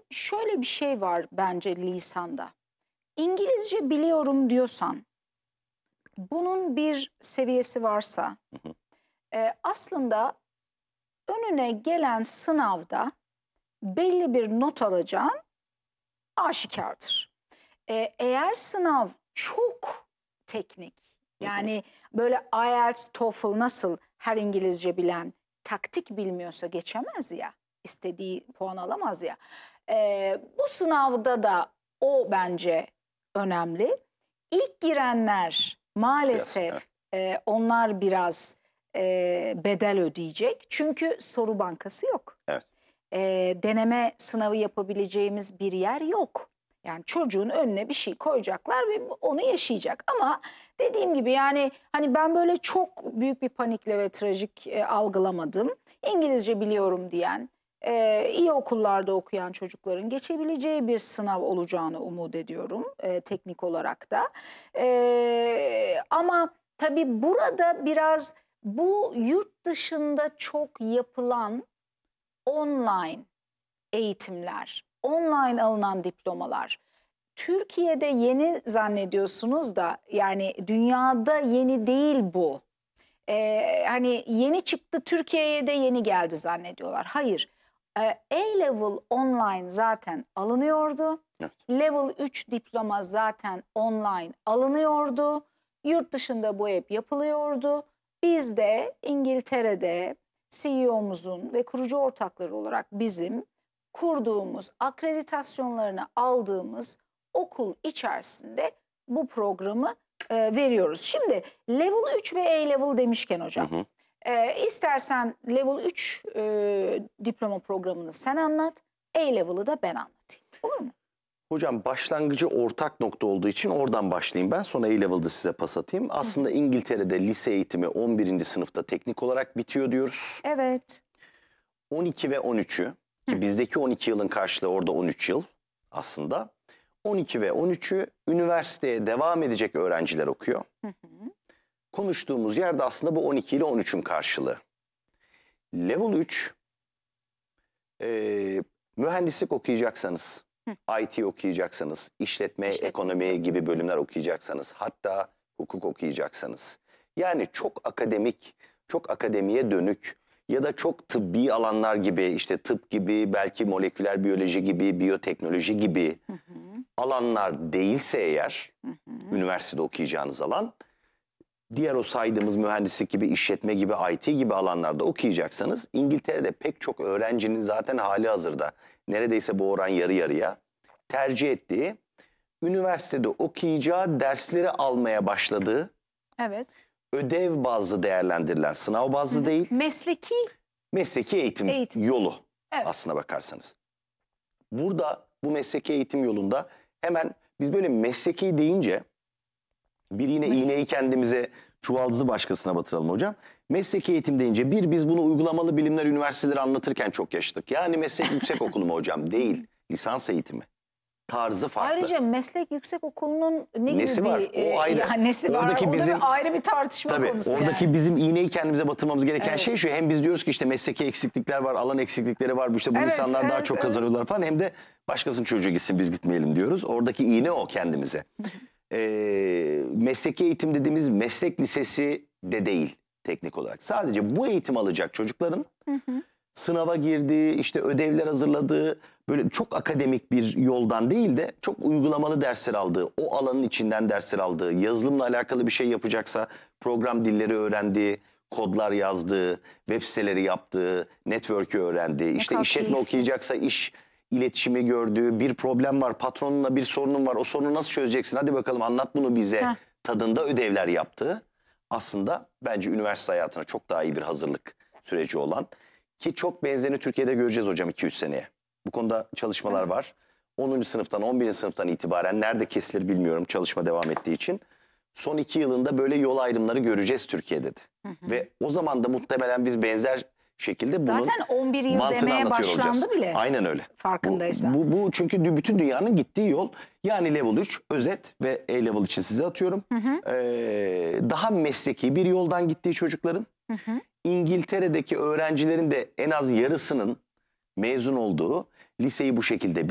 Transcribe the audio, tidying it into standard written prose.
şöyle bir şey var bence lisanda. İngilizce biliyorum diyorsan, bunun bir seviyesi varsa aslında önüne gelen sınavda belli bir not alacağın aşikardır. Eğer sınav çok teknik, yani böyle IELTS, TOEFL nasıl her İngilizce bilen taktik bilmiyorsa geçemez ya, istediği puan alamaz ya. Bu sınavda da o bence önemli. İlk girenler maalesef onlar biraz bedel ödeyecek. Çünkü soru bankası yok. Evet. Deneme sınavı yapabileceğimiz bir yer yok. Yani çocuğun önüne bir şey koyacaklar ve onu yaşayacak. Ama dediğim gibi yani hani ben böyle çok büyük bir panikle ve trajik algılamadım. İngilizce biliyorum diyen, iyi okullarda okuyan çocukların geçebileceği bir sınav olacağını umut ediyorum teknik olarak da. Ama tabii burada biraz bu yurt dışında çok yapılan online eğitimler, online alınan diplomalar, Türkiye'de yeni zannediyorsunuz da yani dünyada yeni değil bu. Hani yeni çıktı, Türkiye'ye de yeni geldi zannediyorlar. Hayır. A-Level online zaten alınıyordu. Evet. Level 3 diploma zaten online alınıyordu. Yurt dışında bu hep yapılıyordu. Biz de İngiltere'de CEO'muzun ve kurucu ortakları olarak bizim kurduğumuz, akreditasyonlarını aldığımız okul içerisinde bu programı veriyoruz. Şimdi Level 3 ve A-Level demişken hocam, istersen Level 3 diploma programını sen anlat, A-Level'ı da ben anlatayım. Olur mu? Hocam başlangıcı ortak nokta olduğu için oradan başlayayım. Ben sonra A-Level'da size pas atayım. Aslında İngiltere'de lise eğitimi 11. sınıfta teknik olarak bitiyor diyoruz. Evet. 12 ve 13'ü ki bizdeki 12 yılın karşılığı orada 13 yıl aslında. 12 ve 13'ü üniversiteye devam edecek öğrenciler okuyor. Konuştuğumuz yerde aslında bu 12 ile 13'ün karşılığı. Level 3 mühendislik okuyacaksanız, IT okuyacaksanız, işletme, ekonomi gibi bölümler okuyacaksanız, hatta hukuk okuyacaksanız, yani çok akademik, çok akademiye dönük ya da çok tıbbi alanlar gibi, işte tıp gibi, belki moleküler biyoloji gibi, biyoteknoloji gibi alanlar değilse eğer, üniversitede okuyacağınız alan, diğer o saydığımız mühendislik gibi, işletme gibi, IT gibi alanlarda okuyacaksanız, İngiltere'de pek çok öğrencinin zaten hali hazırda, neredeyse bu oran yarı yarıya, tercih ettiği, üniversitede okuyacağı dersleri almaya başladığı, Evet. ödev bazlı değerlendirilen, sınav bazlı değil, mesleki eğitim yolu aslına bakarsanız. Burada bu mesleki eğitim yolunda hemen biz böyle mesleki deyince bir yine iğneyi kendimize, çuvaldızı başkasına batıralım hocam. Mesleki eğitim deyince biz bunu uygulamalı bilimler üniversiteleri anlatırken çok yaşadık. Yani meslek yüksek okulu mu hocam? Değil. Lisans eğitimi. Tarzı farklı. Ayrıca meslek yüksekokulunun nesi var? O ayrı. Yani nesi var? Oradaki O da bizim, bir ayrı bir tartışma tabii, konusu. oradaki yani. bizim iğneyi kendimize batırmamız gereken şey şu. Hem biz diyoruz ki işte mesleki eksiklikler var, alan eksiklikleri var. İşte bu insanlar daha çok kazanıyorlar falan. Hem de başkasının çocuğu gitsin biz gitmeyelim diyoruz. Oradaki iğne o kendimize. Mesleki eğitim dediğimiz meslek lisesi de değil teknik olarak. Sadece bu eğitim alacak çocukların sınava girdiği, işte ödevler hazırladığı, böyle çok akademik bir yoldan değil de çok uygulamalı dersler aldığı, o alanın içinden dersler aldığı, yazılımla alakalı bir şey yapacaksa program dilleri öğrendiği, kodlar yazdığı, web siteleri yaptığı, network'ü öğrendiği, işte işletme okuyacaksa iş iletişimi gördüğü, bir problem var, patronunla bir sorunun var, o sorunu nasıl çözeceksin, hadi bakalım anlat bunu bize tadında ödevler yaptığı, aslında bence üniversite hayatına çok daha iyi bir hazırlık süreci olan, ki çok benzerini Türkiye'de göreceğiz hocam 2-3 seneye. Bu konuda çalışmalar var. 10. sınıftan, 11. sınıftan itibaren nerede kesilir bilmiyorum, çalışma devam ettiği için. Son 2 yılında böyle yol ayrımları göreceğiz Türkiye'de de. Ve o zaman da muhtemelen biz benzer şekilde bunun zaten 11 yıl demeye başlandı bile. Aynen öyle. Farkındaysan. Bu çünkü bütün dünyanın gittiği yol. Yani Level 3 özet ve A-Level için size atıyorum. Daha mesleki bir yoldan gittiği çocukların, İngiltere'deki öğrencilerin de en az yarısının mezun olduğu, liseyi bu şekilde